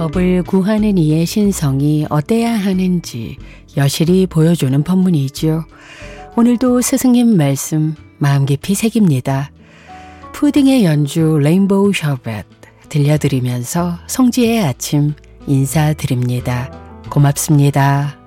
법을 구하는 이의 신성이 어때야 하는지 여실히 보여주는 법문이죠. 오늘도 스승님 말씀 마음 깊이 새깁니다. 푸딩의 연주 레인보우 셔벳 들려드리면서 성지의 아침 인사드립니다. 고맙습니다.